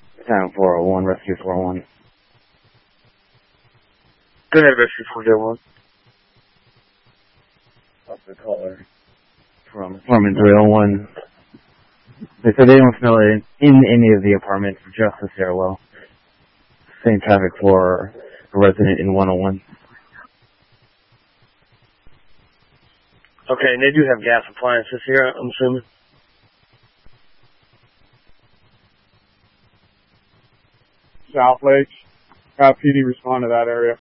Time 401, Rescue 401. Go ahead, Rescue 401. What's the caller? From 301. They said they don't smell it in any of the apartments, just the stairwell. Same traffic for a resident in 101. Okay, and they do have gas appliances here, I'm assuming? South Lakes. PD respond to that area.